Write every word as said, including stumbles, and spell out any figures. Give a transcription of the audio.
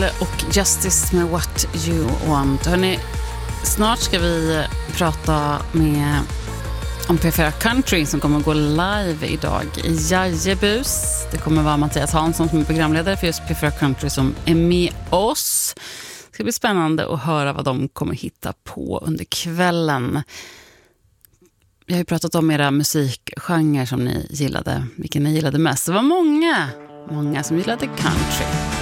Och Justice med What You Want. Hörrni, snart ska vi prata med om P fyra Country som kommer att gå live idag i Jajebus. Det kommer vara Mattias Hansson som är programledare för just P fyra Country som är med oss. Det ska bli spännande att höra vad de kommer hitta på under kvällen. Jag har ju pratat om era musikgenrer som ni gillade, vilken ni gillade mest. Det var många, många som gillade country.